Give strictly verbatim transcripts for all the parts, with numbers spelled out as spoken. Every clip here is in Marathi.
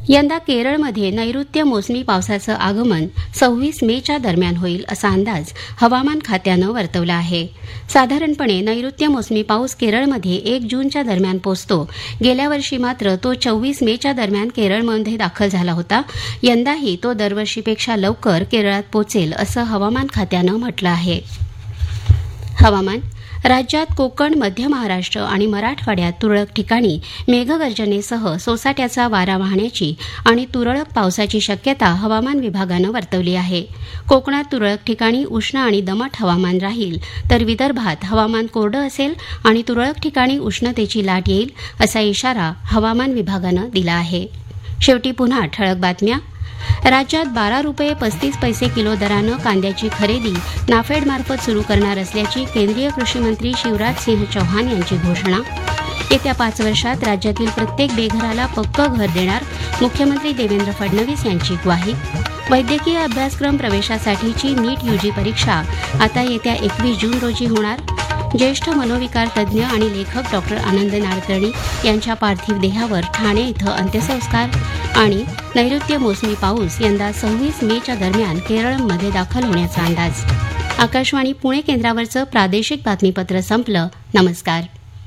यंदा केरळमध्ये नैऋत्य मोसमी पावसाचं आगमन सव्वीस मेच्या दरम्यान होईल असा अंदाज हवामान खात्यानं वर्तवला आहे. साधारणपणे नैऋत्य मोसमी पाऊस केरळमध्ये एक जूनच्या दरम्यान पोचतो. गेल्या वर्षी मात्र तो चोवीस मेच्या दरम्यान केरळमध्ये दाखल झाला होता. यंदाही तो दरवर्षीपेक्षा लवकर केरळात पोचेल असं हवामान खात्यानं म्हटलं आहे. हवामान. राज्यात कोकण, मध्य महाराष्ट्र आणि मराठवाड्यात तुरळक ठिकाणी मेघगर्जनेसह सोसाट्याचा वारा वाहण्याची आणि तुरळक पावसाची शक्यता हवामान विभागानं वर्तवली आहे. कोकणात तुरळक ठिकाणी उष्ण आणि दमट हवामान राहील, तर विदर्भात हवामान कोरडं असेल आणि तुरळक ठिकाणी उष्णतेची लाट येईल असा इशारा हवामान विभागानं दिला आहे. शेवटी पुन्हा ठळक बातम्या. राज्यात बारा रुपये पस्तीस पैसे किलो दरानं कांद्याची खरेदी नाफेडमार्फत सुरू करणार असल्याची केंद्रीय कृषी मंत्री शिवराज सिंह चौहान यांची घोषणा. येत्या पाच वर्षात राज्यातील प्रत्येक बेघराला पक्कं घर देणार मुख्यमंत्री देवेंद्र फडणवीस यांची ग्वाही. वैद्यकीय अभ्यासक्रम प्रवेशासाठीची नीट यूजी परीक्षा आता येत्या एकवीस जून रोजी होणार. ज्येष्ठ मनोविकार तज्ज्ञ आणि लेखक डॉक्टर आनंद नाडकर्णी यांच्या पार्थिव देहावर ठाणे इथं अंत्यसंस्कार. आणि नैऋत्य मोसमी पाऊस यंदा सव्वीस मेच्या दरम्यान केरळमध्ये दाखल होण्याचा अंदाज. आकाशवाणी पुणे केंद्रावरचं प्रादेशिक बातमीपत्र संपलं. नमस्कार.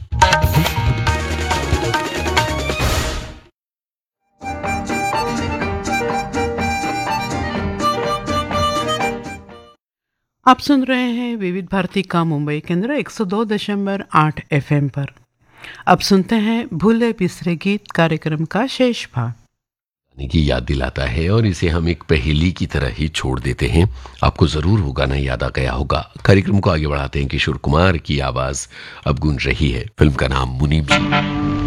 आप सुन रहे हैं विविध भारती का मुंबई केंद्र एक सौ दो दशमलव आठ एफएम पर. अब सुनते हैं भूले बिसरे गीत कार्यक्रम का शेष भाग. की याद दिलाता है और इसे हम एक पहेली की तरह ही छोड़ देते हैं. आपको जरूर वो गाना याद आ गया होगा. कार्यक्रम को आगे बढ़ाते हैं. किशोर कुमार की आवाज अब गूंज रही है. फिल्म का नाम मुनीब जी.